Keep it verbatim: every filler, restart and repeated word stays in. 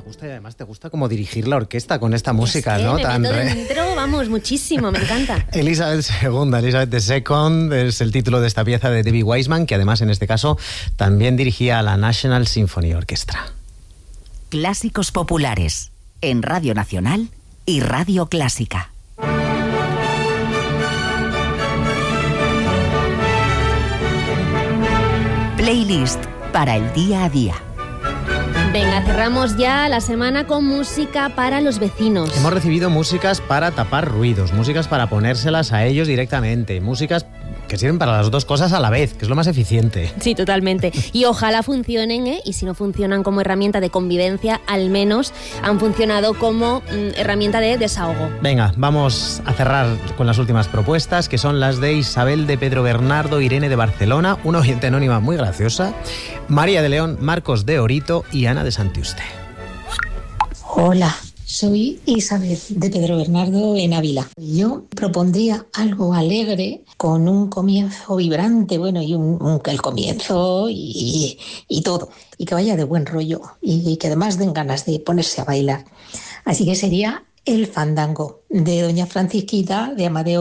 gusta y además te gusta como dirigir la orquesta con esta música, es que ¿no? Me Tan meto re... dentro, vamos, muchísimo, me encanta. Elizabeth segunda, Elizabeth the Second es el título de esta pieza de Debbie Wiseman, que además en este caso también dirigía a la National Symphony Orchestra. Clásicos populares en Radio Nacional y Radio Clásica. Playlist para el día a día. Venga, cerramos ya la semana con música para los vecinos. Hemos recibido músicas para tapar ruidos, músicas para ponérselas a ellos directamente, músicas que sirven para las dos cosas a la vez, que es lo más eficiente. Sí, totalmente. Y ojalá funcionen, ¿eh? Y si no funcionan como herramienta de convivencia, al menos han funcionado como mm, herramienta de desahogo. Venga, vamos a cerrar con las últimas propuestas, que son las de Isabel de Pedro Bernardo, Irene de Barcelona, una oyente anónima muy graciosa, María de León, Marcos de Orito y Ana de Santiuste. Hola, soy Isabel de Pedro Bernardo en Ávila. Yo propondría algo alegre con un comienzo vibrante, bueno, y un, un, el comienzo y, y todo, y que vaya de buen rollo y, y que además den ganas de ponerse a bailar. Así que sería El Fandango de Doña Francisquita de Amadeo